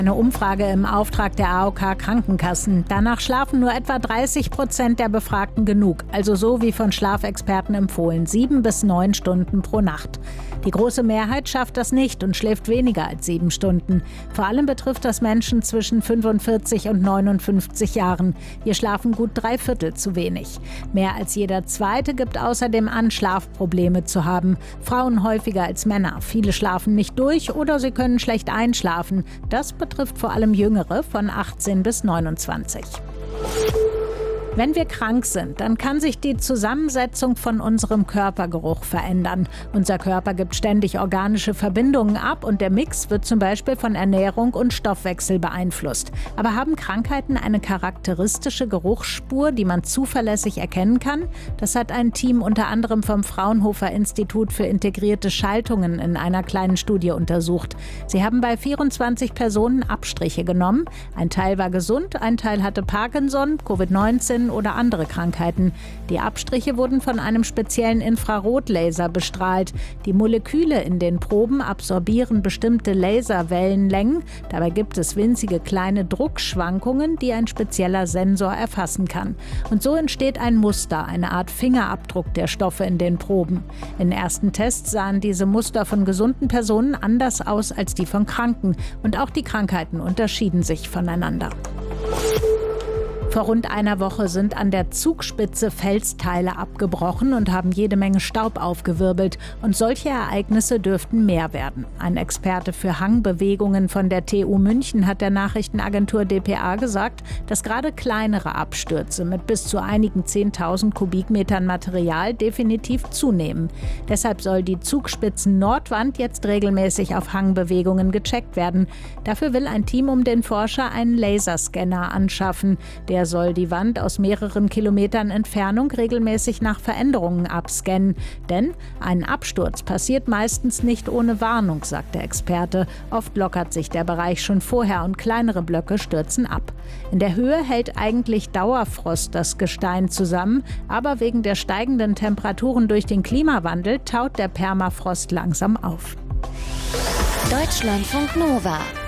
Eine Umfrage im Auftrag der AOK Krankenkassen. Danach schlafen nur etwa 30% der Befragten genug, also so wie von Schlafexperten empfohlen, 7 bis 9 Stunden pro Nacht. Die große Mehrheit schafft das nicht und schläft weniger als 7 Stunden. Vor allem betrifft das Menschen zwischen 45 und 59 Jahren. Wir schlafen gut 3/4 zu wenig. Mehr als jeder Zweite gibt außerdem an, Schlafprobleme zu haben. Frauen häufiger als Männer. Viele schlafen nicht durch oder sie können schlecht einschlafen. Das betrifft vor allem Jüngere von 18 bis 29. Wenn wir krank sind, dann kann sich die Zusammensetzung von unserem Körpergeruch verändern. Unser Körper gibt ständig organische Verbindungen ab und der Mix wird zum Beispiel von Ernährung und Stoffwechsel beeinflusst. Aber haben Krankheiten eine charakteristische Geruchsspur, die man zuverlässig erkennen kann? Das hat ein Team unter anderem vom Fraunhofer Institut für integrierte Schaltungen in einer kleinen Studie untersucht. Sie haben bei 24 Personen Abstriche genommen. Ein Teil war gesund, ein Teil hatte Parkinson, Covid-19 oder andere Krankheiten. Die Abstriche wurden von einem speziellen Infrarotlaser bestrahlt. Die Moleküle in den Proben absorbieren bestimmte Laserwellenlängen. Dabei gibt es winzige kleine Druckschwankungen, die ein spezieller Sensor erfassen kann. Und so entsteht ein Muster, eine Art Fingerabdruck der Stoffe in den Proben. In ersten Tests sahen diese Muster von gesunden Personen anders aus als die von Kranken. Und auch die Krankheiten unterschieden sich voneinander. Vor rund einer Woche sind an der Zugspitze Felsteile abgebrochen und haben jede Menge Staub aufgewirbelt. Und solche Ereignisse dürften mehr werden. Ein Experte für Hangbewegungen von der TU München hat der Nachrichtenagentur dpa gesagt, dass gerade kleinere Abstürze mit bis zu einigen 10.000 Kubikmetern Material definitiv zunehmen. Deshalb soll die Zugspitzen-Nordwand jetzt regelmäßig auf Hangbewegungen gecheckt werden. Dafür will ein Team um den Forscher einen Laserscanner anschaffen. Der soll die Wand aus mehreren Kilometern Entfernung regelmäßig nach Veränderungen abscannen. Denn ein Absturz passiert meistens nicht ohne Warnung, sagt der Experte. Oft lockert sich der Bereich schon vorher und kleinere Blöcke stürzen ab. In der Höhe hält eigentlich Dauerfrost das Gestein zusammen, aber wegen der steigenden Temperaturen durch den Klimawandel taut der Permafrost langsam auf. Deutschlandfunk Nova